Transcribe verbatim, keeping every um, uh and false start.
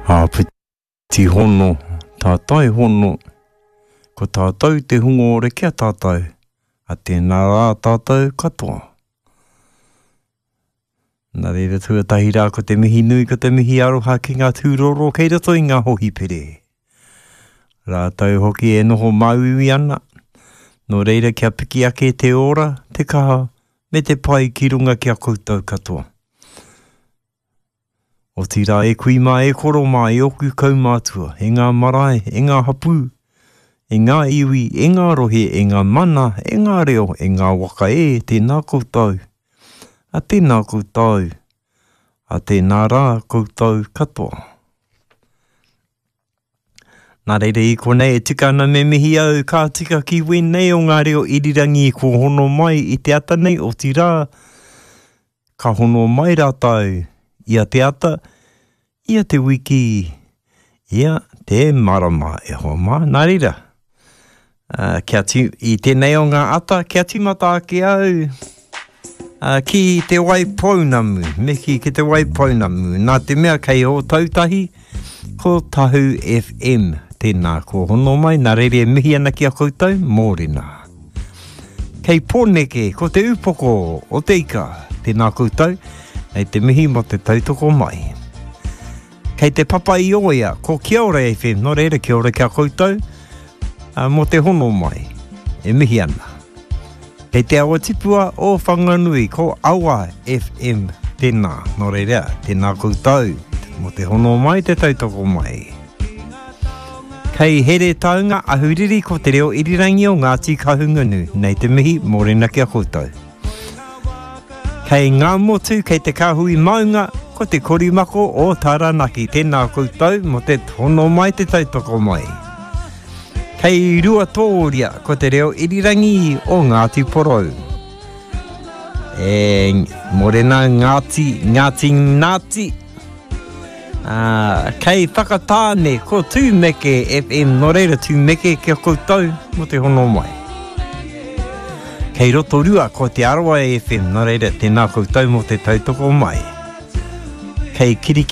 Hāpiti hono, tātai hono, ko tātou te hungo ore kia tātou, a tēnā rā tātou katoa. Nā reira tuatahi rā ko te mihi nui, ko te mihi aroha ki ngā tūroro, kei roto i ngā hohi pere. Rātou hoki e noho mauiwi ana, no reira kia piki ake te ora, te kaha, me te pai ki runga kia koutou katoa. O tira e kui mā e koro mā e oku kaumātua, e ngā marae, e ngā hapu, e ngā iwi, e ngā rohe, e ngā mana, e ngā reo, e ngā waka e, tēnā koutou. A tēnā koutou, a tēnā rā koutou katoa. Nā reire i konei e tika ana me mihi au, ka tika ki wenei o ngā reo irirangi ko hono mai i te ata nei o tira. Ka hono mai rātau, ia te ata, ia te wiki, ia te marama e hoa mā. Nā reira, uh, kia ti, i tēnei o ngā ata, kia timata ake au, uh, ki te wai pounamu, me ki ki te wai pounamu, nā te mea kei o tautahi, ko Tahu F M, tēnā ko hono mai, nā reire e mihi ana ki a koutou, mōrena. Kei pōneke, ko te upoko o te ika, tēnā koutou, nei te mihi mo te tautoko mai. Kei te papa i oia, ko Kia ora F M, no reira kia ora kia koutou, uh, mo te hono mai, e mihi ana. Kei te awa tipua o Whanganui, ko Awa F M, tēnā, no reira, tēnā koutou, mo te hono mai, te tautoko mai. Kei here taunga ahuriri ko te reo irirangi o Ngāti Kahungunu, nei te mihi mōrena kia koutou. Kei ngā motu, kei te kahui maunga, ko te korimako o Taranaki, tēnā koutou, mo te tono mai te tautoko mai. Kei rua tōria, ko te reo irirangi o Ngāti Porou. E mōrena Ngāti, Ngāti Ngāti. Uh, kei whakatāne, ko Tūmeke F M, no reira Tūmeke kia koutou, mo te hono mai. Kei roto rua ko te Aroa F M, no reira tēnā koutou mo te tautoko mai. Kei Kiriki